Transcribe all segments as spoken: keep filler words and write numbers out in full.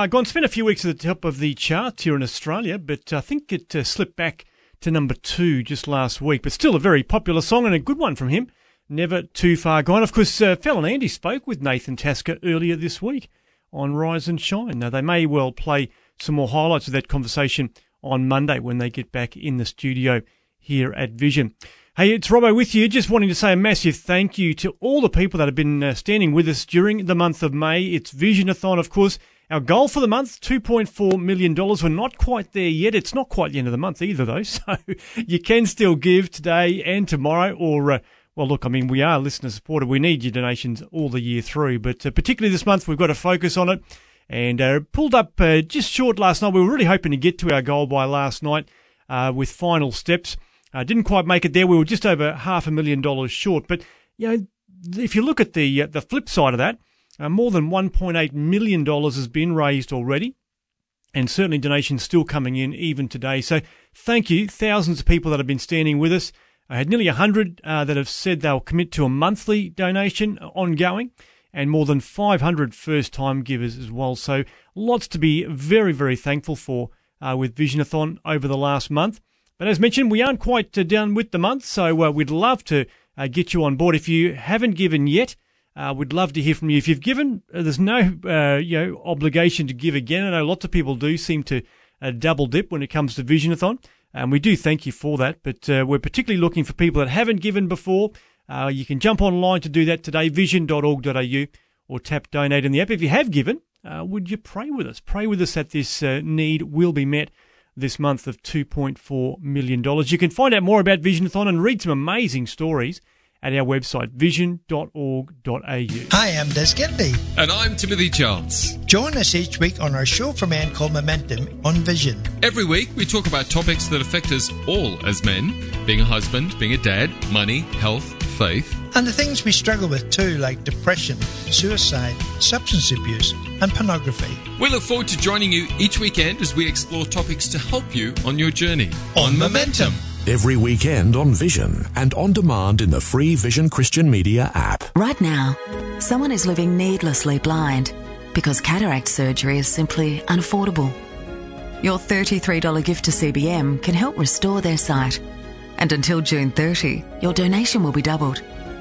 Uh, gone spent a few weeks at the top of the charts here in Australia, but I think it uh, slipped back to number two just last week. But still a very popular song and a good one from him. Never Too Far Gone. Of course, uh, Phil and Andy spoke with Nathan Tasker earlier this week on Rise and Shine. Now, they may well play some more highlights of that conversation on Monday when they get back in the studio here at Vision. Hey, it's Robbo with you. Just wanting to say a massive thank you to all the people that have been uh, standing with us during the month of May. It's Visionathon, of course. Our goal for the month, two point four million dollars. We're not quite there yet. It's not quite the end of the month either, though. So you can still give today and tomorrow. Or, uh, well, look, I mean, we are listener-supported. We need your donations all the year through. But uh, particularly this month, we've got to focus on it. And uh, pulled up uh, just short last night. We were really hoping to get to our goal by last night uh, with final steps. Uh, didn't quite make it there. We were just over half a million dollars short. But, you know, if you look at the uh, the flip side of that, uh, more than one point eight million dollars has been raised already. And certainly donations still coming in even today. So thank you. Thousands of people that have been standing with us. I had nearly one hundred uh, that have said they'll commit to a monthly donation ongoing. And more than five hundred first-time givers as well. So lots to be very, very thankful for uh, with Visionathon over the last month. But as mentioned, we aren't quite uh, done with the month, so uh, we'd love to uh, get you on board. If you haven't given yet, uh, we'd love to hear from you. If you've given, uh, there's no uh, you know obligation to give again. I know lots of people do seem to uh, double dip when it comes to Visionathon, and we do thank you for that. But uh, we're particularly looking for people that haven't given before. Uh, you can jump online to do that today, vision dot org dot a u, or tap donate in the app. If you have given, uh, would you pray with us? Pray with us that this uh, need will be met this month of two point four million dollars. You can find out more about Visionathon and read some amazing stories at our website, vision dot org dot a u. Hi, I'm Des Kennedy. And I'm Timothy Charles. Join us each week on our show for men called Momentum on Vision. Every week we talk about topics that affect us all as men, being a husband, being a dad, money, health, faith. And the things we struggle with too, like depression, suicide, substance abuse, and pornography. We look forward to joining you each weekend as we explore topics to help you on your journey. On Momentum. Every weekend on Vision and on demand in the free Vision Christian Media app. Right now, someone is living needlessly blind because cataract surgery is simply unaffordable. Your thirty-three dollars gift to C B M can help restore their sight. And until June thirtieth, your donation will be doubled.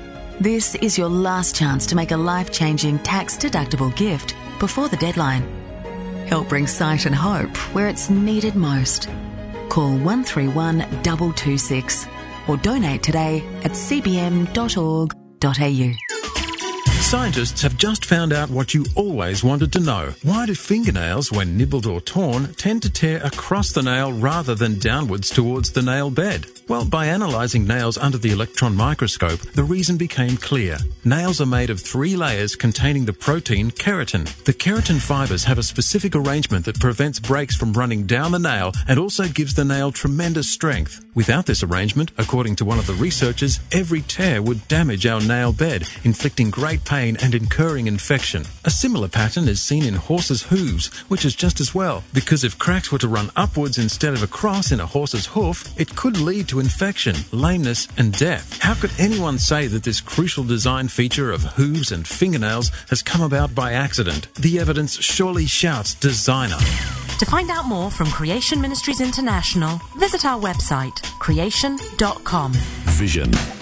This is your last chance to make a life-changing tax-deductible gift before the deadline. Help bring sight and hope where it's needed most. Call one three one two two six or donate today at c b m dot org dot a u. Scientists have just found out what you always wanted to know. Why do fingernails, when nibbled or torn, tend to tear across the nail rather than downwards towards the nail bed? Well, by analysing nails under the electron microscope, the reason became clear. Nails are made of three layers containing the protein keratin. The keratin fibres have a specific arrangement that prevents breaks from running down the nail and also gives the nail tremendous strength. Without this arrangement, according to one of the researchers, every tear would damage our nail bed, inflicting great pain and incurring infection. A similar pattern is seen in horses' hooves, which is just as well, because if cracks were to run upwards instead of across in a horse's hoof, it could lead to infection, lameness and death. How could anyone say that this crucial design feature of hooves and fingernails has come about by accident? The evidence surely shouts designer. To find out more from Creation Ministries International, visit our website, creation dot com. Vision